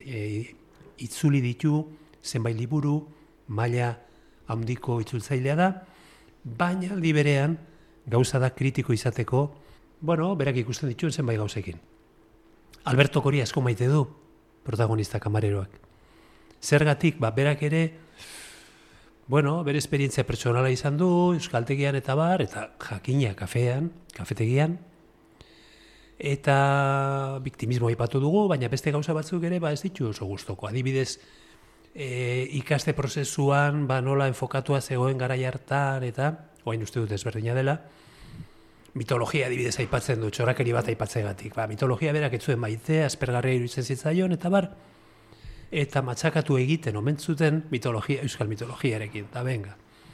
itzuli ditu, zenbait liburu, maila handiko itzultzailea da, baina aldi berean gauza da kritiko izateko, berak ikusten dituen zenbait gauzekin. Alberto Kori asko maite du, protagonista kamareroak. Zergatik, berak ere, bere esperientzia pertsonala izan du, euskaltegian eta jakina kafetegian, eta biktimismo aipatu dugu, baina beste gauza batzuk ere ez ditu oso gustoko. Adibidez, ikaste prozesuan nola enfokatua zegoen garai hartan eta, orain uste dut ezberdina dela, mitologia adibidez aipatzen du, txorakeri bat aipatzegatik. Mitologia berak ez zuen maite, aspergarria iruditzen zitzaion, eta matxakatu egiten omen zuten euskal mitologiarekin, eta benga.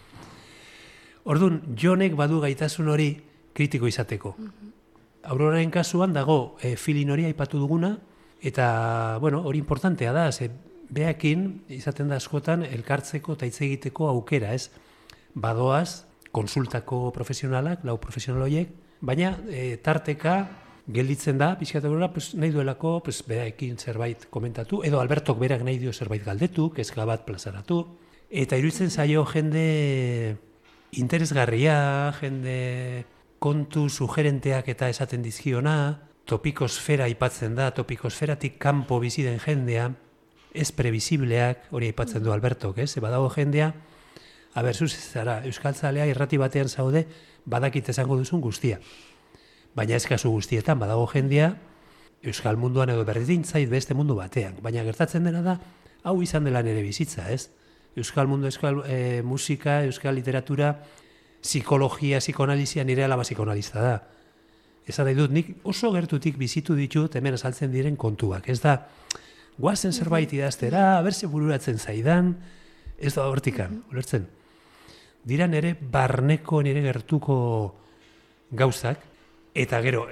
Orduan, Jonek badu gaitasun hori kritiko izateko. Auroraren kasuan dago filin hori aipatu duguna, eta hori importantea da, beakin izaten da askotan elkartzeko eta hitz egiteko aukera, ez? Badoaz, konsultako profesionalak, lau profesional horiek, baina tarteka gelditzen da, pixkategora, nahi duelako beraekin zerbait komentatu, edo Albertok berak nahi dio zerbait galdetu, kezka bat plazaratu, eta iruditzen zaio jende interesgarria, jende kontu sugerenteak eta esaten dizkiona, topikosfera aipatzen da, topikosferatik kanpo bizi den jendea, ez previsibleak, hori aipatzen du Albertok, ez? Badago jendea, zuzara, euskaltzalea irrati batean zaude, badakit esango duzun guztia. Baina ez kasu guztietan, badago jendea, euskal munduan edo berdintzait beste mundu batean. Baina gertatzen dena da, hau izan dela nire bizitza, ez? Euskal mundu, euskal musika, euskal literatura, psikologia, psikoanalizia, nire alaba psikoanalista da. Esan nahi dut, nik oso gertutik bizitu ditut hemen azaltzen diren kontuak. Ez da, guazen zerbait idaztera, berze bururatzen zaidan, ez da hortikan, ulertzen. Dira nire barneko, nire gertuko gauzak, eta gero,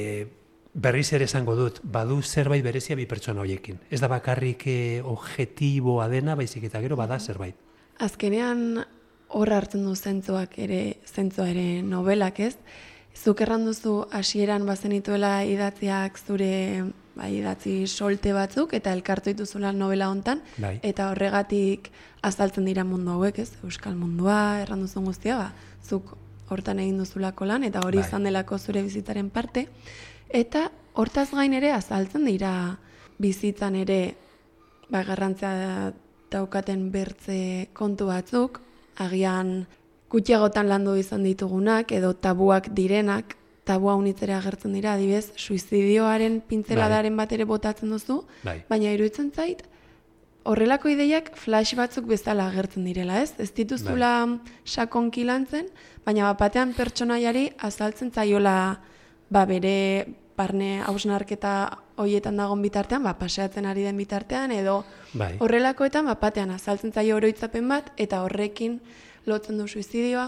berriz ere esango dut, badu zerbait berezia bi pertsona horiekin. Ez da bakarrik objektiboa dena, baizik eta gero bada zerbait. Azkenean hor hartzen du zentzua ere novelak, ez? Zuk erran duzu hasieran bazenituela idatziak zure idatzi solte batzuk eta elkartu dituzula novela hontan, eta horregatik azaltzen dira mundu hauek, ez? Euskal mundua, erran duzun guztia, zuk hortan egin duzulako lan, eta hori izan delako zure bizitzaren parte, eta hortaz gain ere azaltzen dira bizitzan ere garrantzia daukaten bertze kontu batzuk, agian gutxiagotan landu izan ditugunak, edo tabuak direnak, tabua unitzera agertzen dira, adibidez, suizidioaren pintzeladaren bat ere botatzen duzu, baina iruditzen zait, horrelako ideiak flash batzuk bezala agertzen direla, ez? Ez dituzula sakonki lantzen, baina batean pertsonaiari azaltzen zaiola bere barne hausnarketa hoietan dagoen bitartean, paseatzen ari den bitartean, edo horrelakoetan batean azaltzen zaio oroitzapen bat, eta horrekin lotzen du suizidioa,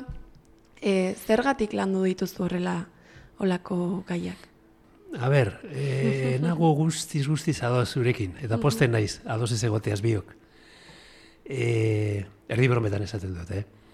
zergatik landu dituzu horrela olako gaiak? A ber, nago guztiz adoz zurekin, eta posten naiz, adoz ez egoteaz biok. Erdi brometan esaten dut,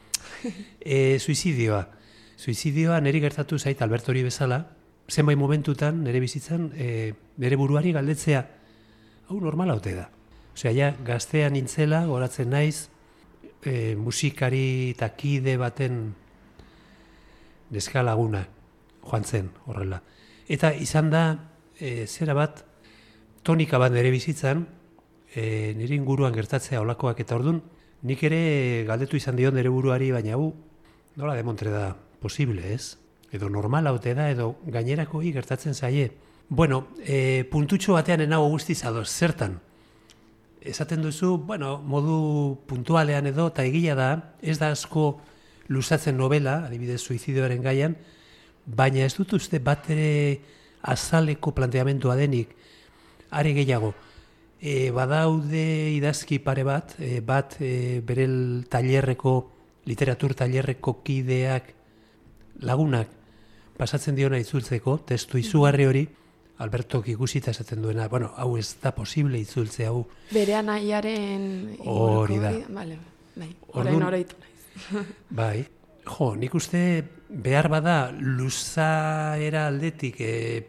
Suizidioa niri gertatu zait Alberto hori bezala, zenbait momentutan, nire bizitzan, nire buruari galdetzea, hau normala ote da. Osea, gaztea nintzela, goratzen naiz, musikari eta kide baten neska laguna joan zen horrela. Eta izan da, zera bat, tonika bat nire bizitzan, nire inguruan gertatzea olakoak eta ordun, nik ere galdetu izan dion nire buruari, baina nola demontre da posible, ez? Edo normala ote da, edo gainerakoi gertatzen zaie. Bueno, puntutxo batean enago guztiz adoz, zertan? Esaten duzu, modu puntualean edo, eta egia da, ez da asko luzatzen novela, adibidez suizidioaren gaian, baina ez dut uste bat ere azaleko planteamentua denik, are gehiago. Badaude idazki pare bat, bere literatur tailerreko kideak lagunak pasatzen diona itzultzeko, testu izugarri hori, Albertok ikusita esaten duena, hau ez da posible itzultze hau. Bere anaiaren hori da. Horren oroitu naiz. Bai. Nik uste behar bada luzaera aldetik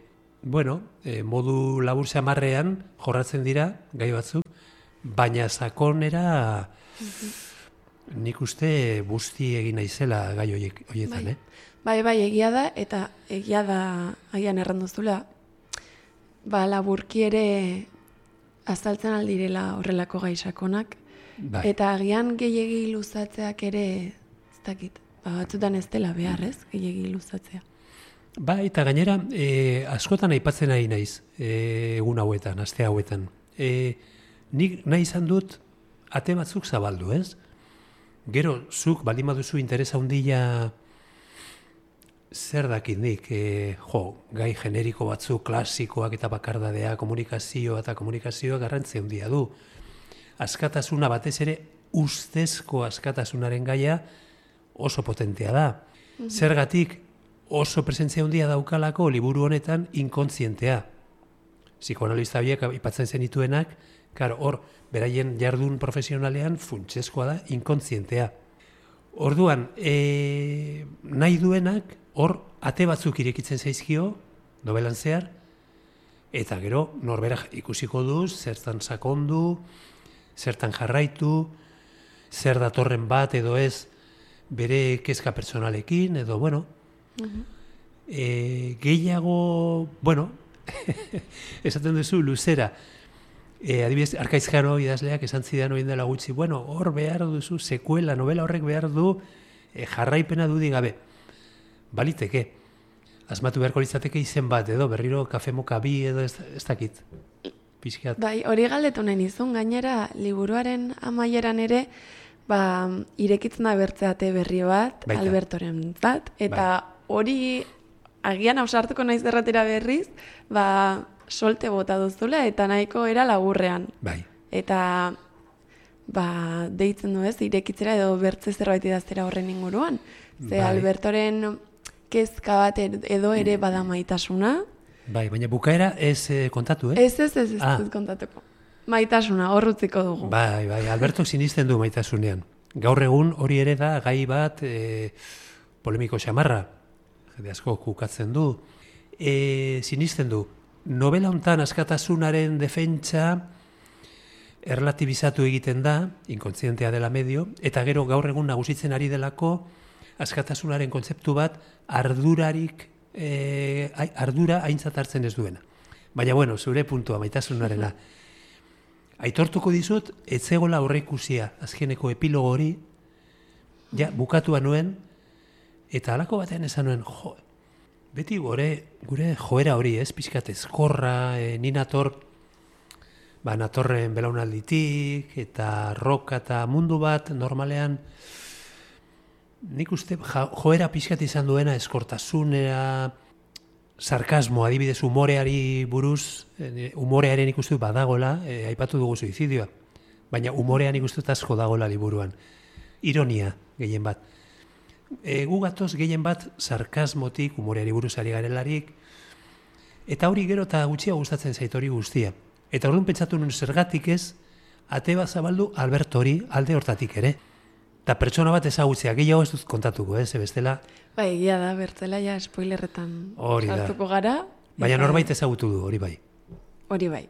bueno, modu labur samarrean jorratzen dira gai batzuk, baina sakonera nik uste busti egin naizela gai horietan, Bai, egia da, eta egia da agian erranduzula, laburki ere azaltzen aldirela horrelako gai sakonak, eta agian gehiegi luzatzeak ere, ez dakit, batzutan ez dela behar, ez, gehiegi luzatzea. Eta gainera, askotan aipatzen ari naiz, egun hauetan, aste hauetan. Nik nahi izan dut, ate batzuk zabaldu, ez? Gero, zuk, baldin baduzu interesa handia zer dakit nik, gai generiko batzuk, klasikoak eta bakardadea, komunikazioa eta komunikazioa garrantzia handia du. Askatasuna batez ere, ustezko askatasunaren gaia oso potentea da. Zergatik oso presentzia handia daukalako liburu honetan inkontzientea. Psikoanalista horiek aipatzen zenituenak, hor, beraien jardun profesionalean funtsezkoa da inkontzientea. Orduan, nahi duenak, hor, ate batzuk irekitzen zaizkio, nobelan zehar, eta gero, norberak ikusiko du, zertan sakondu, zertan jarraitu, zer datorren bat edo ez bere kezka personalekin, edo, bueno, gehiago, bueno, esaten duzu, luzera, adibidez, Arkaiz Jaro idazleak esan zidan oin dela gutxi, bueno, hor behar duzu sekuela, novela horrek behar du jarraipena dudi gabe. Baliteke, asmatu beharko litzateke izen bat, edo berriro kafe moka bi edo ez dakit. Pixkat. Bai, hori galdetu nahi nizun, gainera, liburuaren amaieran ere, irekitzen da bertzeate berri bat, Albertoren bat, eta hori agian hausartuko naiz erratera berriz, solte bota duzula eta nahiko era laburrean. Bai. Eta deitzen du ez, irekitzera edo bertze zerbait idaztera horren inguruan. Ze Albertoren kezka bat edo ere bada maitasuna. Bai, baina bukaera ez kontatu, Ez kontatuko. Maitasuna, horrutziko dugu. Bai, Albertok sinisten du maitasunean. Gaur egun hori ere da gai bat polemiko xamarra. Jende asko kukatzen du. Sinisten du. Novela hontan askatasunaren defentsa erlatibizatu egiten da, inkontzientea dela medio, eta gero gaur egun nagusitzen ari delako askatasunaren kontzeptu bat ardura aintzat hartzen ez duena. Baina, bueno, zure puntua, maitasunarena. Aitortuko dizut, etzegola aurreikusia azkeneko epilogo hori, bukatua nuen, eta halako batean esan nuen, beti gure joera hori, pixkat ezkorra, ni natorren belaunalditik, eta roka eta mundu bat normalean, nik uste joera pixkat izan duena eskortasunea, sarkasmo, adibidez umoreari buruz, umorearen ikustu badagola, aipatu dugu suizidioa, baina umorean ikustu asko dagola liburuan. Ironia, gehien bat. Gu gatoz gehien bat sarkasmotik, umoreari buruz ari garelarik, eta hori gero eta gutxia gustatzen zait hori guztia. Eta orduan pentsatu nuen zergatik ez, ate bat zabaldu Alberto hori alde hortatik ere. Eta pertsona bat ezagutzea, gehiago ez dut kontatuko, bestela. Bai, egia da, bertzela ja spoilerretan sartuko gara. Baina norbait ezagutu du, hori bai. Hori bai.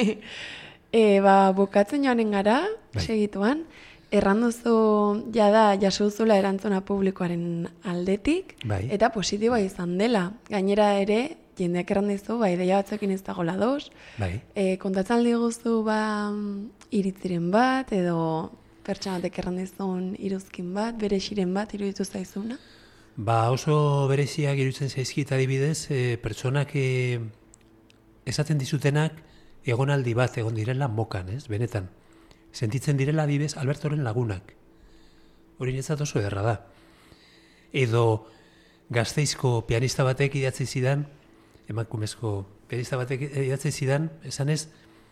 Bukatzen joanen gara, segituan, erranduzu jada jasuzula erantzuna publikoaren aldetik, eta positiboa izan dela. Gainera ere, jendeak errandizu, ideia batzuekin ez dagoela doz. Kontatzen aldi guztu iritziren bat, edo pertsonatek errandizun iruzkin bat, berexiren bat, iruditu zaizuna? Oso bereziak iruditzen zaizkit adibidez, pertsonak esaten dizutenak egonaldi bat egon direla mokan, benetan. Sentitzen direla adibidez Albertoren lagunak. Hori netzat oso ederra da. Edo Gasteizko pianista batek idatzi zidan, emakumezko pianista batek idatzi zidan, esanez,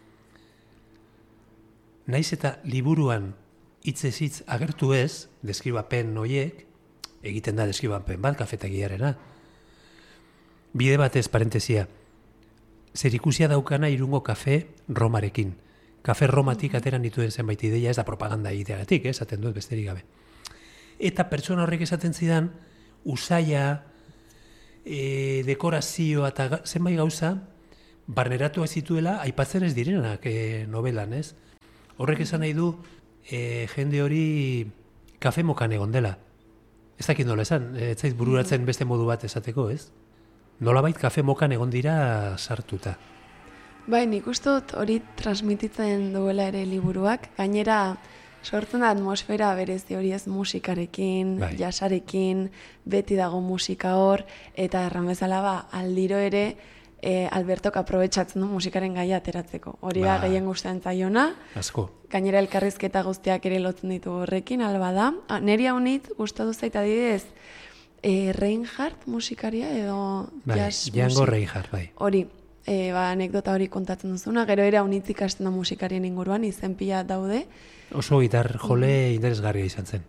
naiz eta liburuan hitzez hitz agertu ez, deskribapen horiek, egiten da deskribapen bat, kafetagiarena. Bide batez, parentesia, zerikusia daukana Irungo kafe Romarekin. Kafe Romatik ateran dituen zenbait ideia, ez da propaganda ideagatik, esaten dut besterik gabe. Eta pertsona horrek esaten zidan, usaia dekorazioa eta zenbait gauza, barneratu zituela aipatzen ez direnak novelan, ez? Horrek esan nahi du, jende hori kafe mokan egon dela. Ez dakit nola esan, ez zait bururatzen beste modu bat esateko, ez? Nolabait kafe mokan egon dira sartuta. Bai, nik uste dut hori transmititzen duela ere liburuak. Gainera, sortzen da atmosfera berezi hori ez musikarekin, Bai. jasarekin, beti dago musika hor, eta erran bezala aldiro ere Albertok aprobetxatzen du musikaren gaia ateratzeko. Hori da gehien gustatzen zaiona. Asko. Gainera elkarrizketa guztiak ere lotzen ditu horrekin, alba da. Neri haunit gustatu zait adibidez, Reinhardt musikaria edo jazz Django Reinhardt, bai. Hori, anekdota hori kontatzen duzuna, gero ere haunitz ikasten da musikarien inguruan, izen pila daude. Oso gitar jole interesgarria izan zen.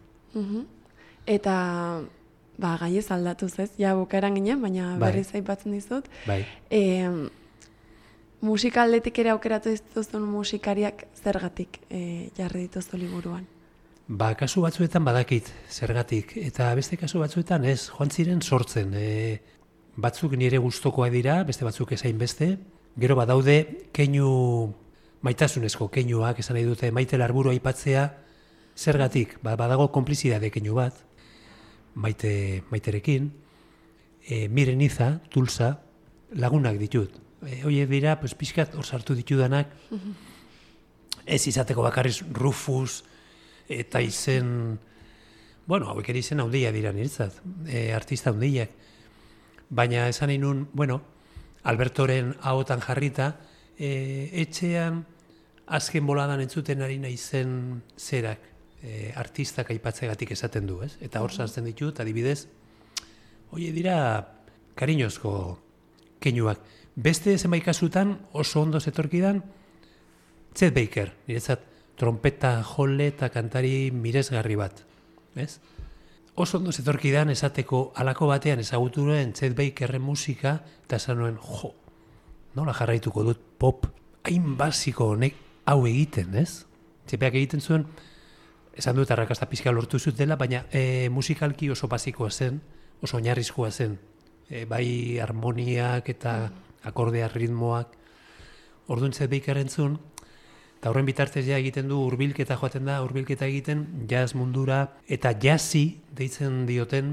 Eta gaiez aldatuz ez, ja bukaeran ginen, baina berriz aipatzen dizut. Bai. Musika aldetik ere aukeratu dituzun musikariak zergatik jarri dituzu liburuan? Kasu batzuetan badakit zergatik, eta beste kasu batzuetan ez, joan ziren sortzen. Batzuk nire gustokoak dira, beste batzuk ezain beste. Gero badaude keinu, maitasunezko keinuak, esan nahi dute Maite Larburu aipatzea, zergatik, badago konplizidade keinu bat, Maiterekin, Miren Iza, Tulsa, lagunak ditut. Horiek dira, pixkat hor sartu ditudanak, ez izateko bakarriz Rufus, eta izen, hauek ere izen handia dira niretzat, artista handiak. Baina esan nahi nun, Albertoren ahotan jarrita, etxean azken boladan entzuten ari naizen zerak, artistak aipatzegatik esaten du, ez? Eta hor sartzen ditut, adibidez, horiek dira kariñozko keinuak. Beste zenbait kasutan oso ondo zetorkidan Chet Baker, niretzat trompeta jole eta kantari miresgarri bat, ez? Oso ondo zetorkidan esateko halako batean ezagutu nuen Chet Bakerren musika eta esan nuen, nola jarraituko dut pop hain basiko honek hau egiten, ez? Txepeak egiten zuen, esan dut arrakasta pixka lortu zutela, baina musikalki oso basikoa zen, oso oinarrizkoa zen. Bai harmoniak eta akordea ritmoak. Orduan Chet Baker entzun, eta horren bitartez ja egiten du hurbilketa joaten da, hurbilketa egiten jazz mundura, eta jazzi deitzen dioten,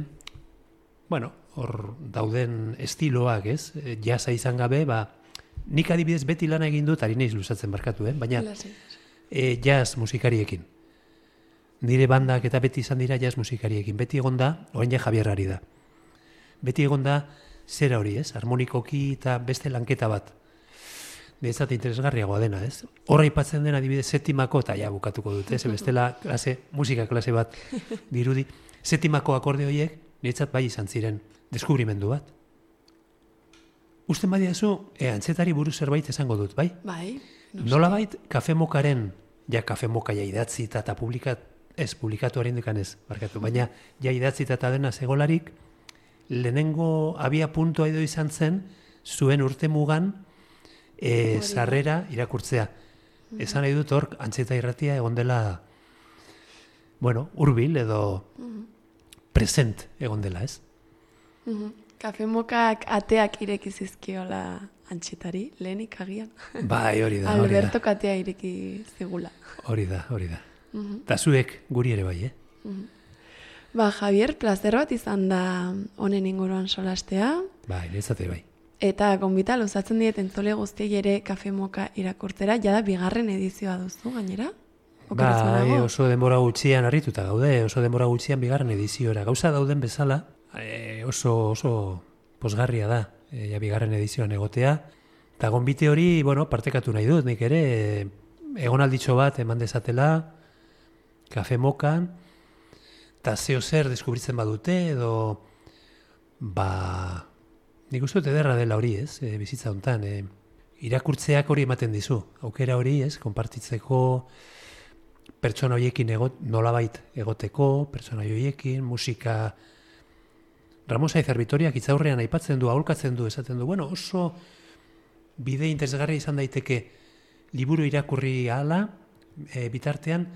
hor dauden estiloak, ez? Jazza izan gabe, nik adibidez beti lana egin dut, ari naiz luzatzen barkatu, baina jazz musikariekin. Nire bandak eta beti izan dira jazz musikariekin. Beti egon da, orain ja Javier ari da. Beti egon da, zera hori, ez? Harmonikoki eta beste lanketa bat. Niretzat interesgarriagoa dena, ez? Horra aipatzen den adibidez setimako, eta ja bukatuko dut, ez? Bestela musika klase bat dirudi. Setimako akorde horiek, niretzat bai izan ziren, deskubrimendu bat. Usten badiazu, antzetari buruz zerbait esango dut, bai? Bai. Nolabait, kafe mokaren, kafe moka idatzi eta publikatu harindekan ez, barkatu, baina idatzi eta dena zegolarik, lehenengo abia puntua edo izan zen, zuen urte mugan, sarrera irakurtzea. Esan nahi dut hor, Antzeta Irratia egon dela, hurbil edo present egon dela, ez? Kafe mokak ateak ireki zizkiola Antxetari, lehenik agian. Bai, hori da. Albertok atea ireki zigula. Hori da. Eta zuek guri ere bai, Javier, plazer bat izan da honen inguruan solastea. Bai, niretzate bai. Eta gonbita luzatzen diet entzule guztiei ere kafe moka irakurtzera, jada bigarren edizioa duzu gainera? Bai, oso denbora gutxian harrituta gaude, oso denbora gutxian bigarren ediziora. Gauza dauden bezala, oso posgarria da, bigarren edizioan egotea. Eta gonbite hori, partekatu nahi dut, nik ere, egonalditxo bat eman dezatela, kafe mokan, eta zeo zer deskubritzen badute, edo, nik uste dut ederra dela hori, ez, bizitza hontan, irakurtzeak hori ematen dizu, aukera hori, ez, konpartitzeko pertsona horiekin nolabait egoteko, pertsona horiekin, musika. Ramos Aizar Vitoriak hitzaurrean aipatzen du, aholkatzen du, esaten du, oso bide interesgarria izan daiteke liburu irakurri ahala, bitartean,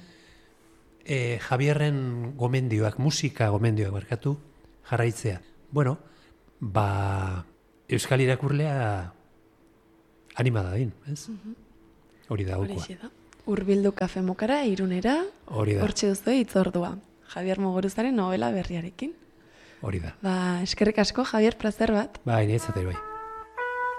Javierren gomendioak, musika gomendioak barkatu, jarraitzea. Euskal irakurlea animada din, ez? Hori da gaurkoa. Horixe da. Hurbildu kafe mokara, Irunera, Hori da. hortxe duzu hitzordua. Javier Mogoruzaren novela berriarekin. Hori da. Eskerrik asko, Javier, plazer bat. Bai, niretzat ere bai.